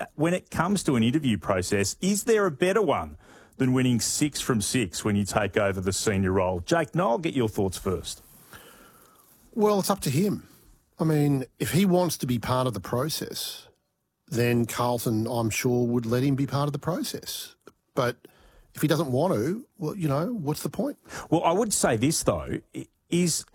when it comes to an interview process, is there a better one than winning 6 from 6 when you take over the senior role? Jake, no, I'll get your thoughts first. Well, it's up to him. I mean, if he wants to be part of the process, then Carlton, I'm sure, would let him be part of the process. But if he doesn't want to, well, you know, what's the point? Well, I would say this, though. Is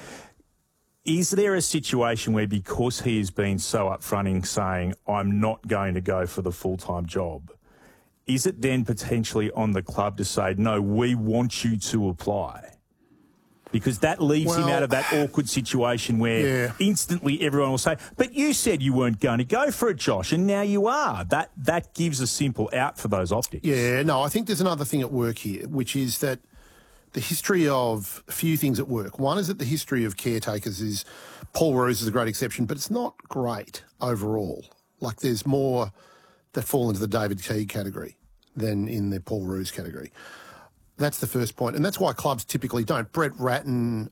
there a situation where, because he has been so upfront in saying, I'm not going to go for the full-time job, is it then potentially on the club to say, no, we want you to apply? Because that leaves him out of that awkward situation where instantly everyone will say, but you said you weren't going to go for it, Josh, and now you are. That gives a simple out for those optics. Yeah, no, I think there's another thing at work here, which is that the history of a few things at work. One is that the history of caretakers is, Paul Roos is a great exception, but it's not great overall. Like, there's more that fall into the David Key category than in the Paul Roos category. That's the first point, and that's why clubs typically don't. Brett Ratton,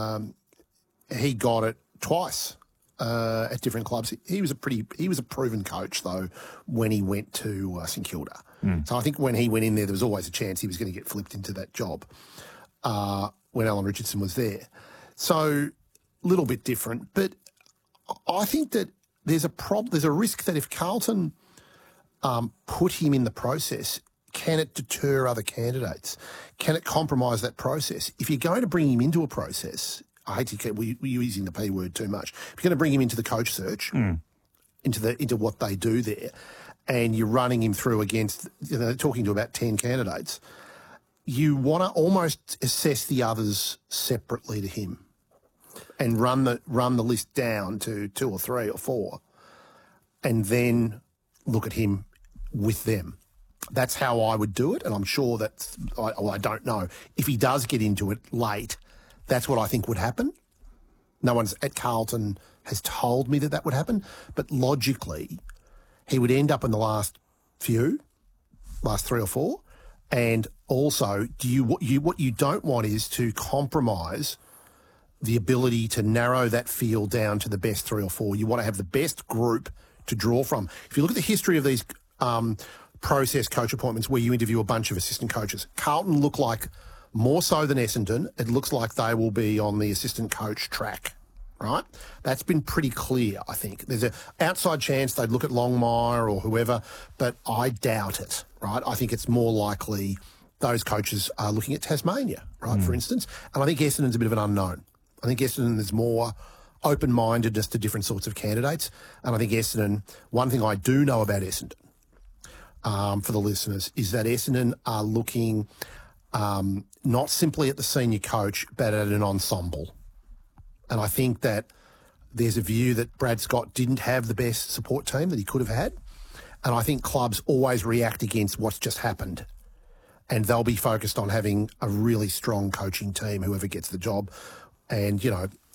he got it twice at different clubs. He was a proven coach though when he went to St Kilda. So I think when he went in there was always a chance he was going to get flipped into that job when Alan Richardson was there. So a little bit different, but I think that there's a risk that if Carlton put him in the process, can it deter other candidates? Can it compromise that process? If you're going to bring him into a process, I hate to keep we're using the P word too much. If you're going to bring him into the coach search, into what they do there, and you're running him through against, talking to about 10 candidates, you want to almost assess the others separately to him, and run the list down to 2 or 3 or 4, and then look at him with them. That's how I would do it, and I'm sure that, I don't know. If he does get into it late, that's what I think would happen. No one's at Carlton has told me that would happen, but logically, he would end up in the last 3 or 4, and also, what you don't want is to compromise the ability to narrow that field down to the best 3 or 4. You want to have the best group to draw from. If you look at the history of these process coach appointments where you interview a bunch of assistant coaches, Carlton look like, more so than Essendon, it looks like they will be on the assistant coach track, right? That's been pretty clear, I think. There's an outside chance they'd look at Longmire or whoever, but I doubt it, right? I think it's more likely those coaches are looking at Tasmania, right, for instance. And I think Essendon's a bit of an unknown. I think Essendon is more open-mindedness to different sorts of candidates. And I think Essendon, one thing I do know about Essendon, for the listeners, is that Essendon are looking not simply at the senior coach, but at an ensemble. And I think that there's a view that Brad Scott didn't have the best support team that he could have had. And I think clubs always react against what's just happened. And they'll be focused on having a really strong coaching team, whoever gets the job. And,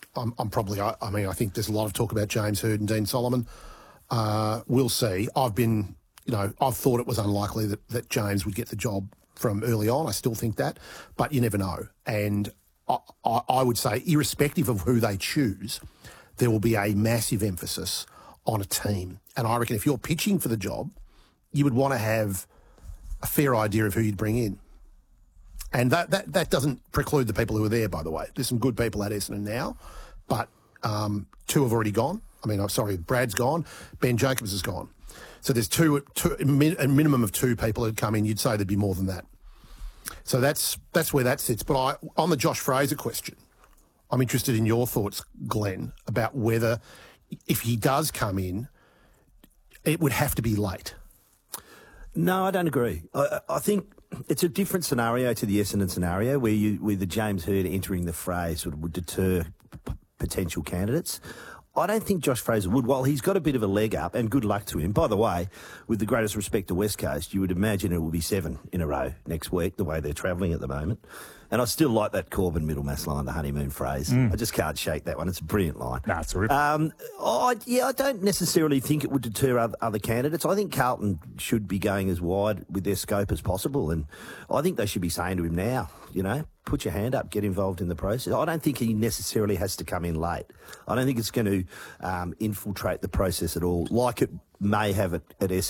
I think there's a lot of talk about James Hird and Dean Solomon. We'll see. I've thought it was unlikely that James would get the job from early on. I still think that, but you never know. And I would say, irrespective of who they choose, there will be a massive emphasis on a team. And I reckon if you're pitching for the job, you would want to have a fair idea of who you'd bring in. And that doesn't preclude the people who are there, by the way. There's some good people at Essendon now, but 2 have already gone. Brad's gone. Ben Jacobs has gone. So there's a minimum of 2 people who'd come in. You'd say there'd be more than that. So that's where that sits. But on the Josh Fraser question, I'm interested in your thoughts, Glenn, about whether, if he does come in, it would have to be late. No, I don't agree. I think it's a different scenario to the Essendon scenario where the James Hird entering the fray sort of would deter potential candidates. I don't think Josh Fraser would. While he's got a bit of a leg up, and good luck to him. By the way, with the greatest respect to West Coast, you would imagine it will be 7 in a row next week, the way they're travelling at the moment. And I still like that Corbyn Middlemass line, the honeymoon phrase. I just can't shake that one. It's a brilliant line. No, it's a rip. I don't necessarily think it would deter other candidates. I think Carlton should be going as wide with their scope as possible. And I think they should be saying to him now, put your hand up, get involved in the process. I don't think he necessarily has to come in late. I don't think it's going to infiltrate the process at all, like it may have at Essendon.